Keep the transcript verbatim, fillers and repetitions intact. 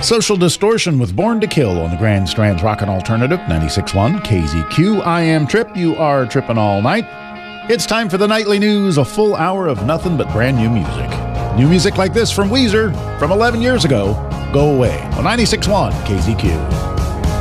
Social Distortion with Born to Kill on the Grand Strand's Rockin' Alternative, ninety-six point one K Z Q. I am Trip. You are tripping all night. It's time for the Nightly News, a full hour of nothing but brand new music. New music like this from Weezer from eleven years ago. Go Away on ninety-six point one K Z Q.